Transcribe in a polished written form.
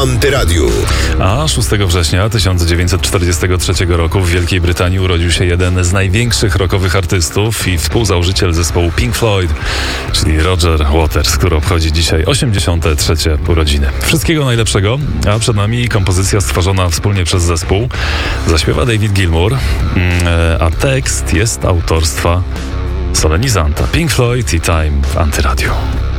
Antyradiu. A 6 września 1943 roku w Wielkiej Brytanii urodził się jeden z największych rockowych artystów i współzałożyciel zespołu Pink Floyd, czyli Roger Waters, który obchodzi dzisiaj 83. urodziny. Wszystkiego najlepszego, a przed nami kompozycja stworzona wspólnie przez zespół. Zaśpiewa David Gilmour, a tekst jest autorstwa solenizanta Pink Floyd i Time w Antyradiu.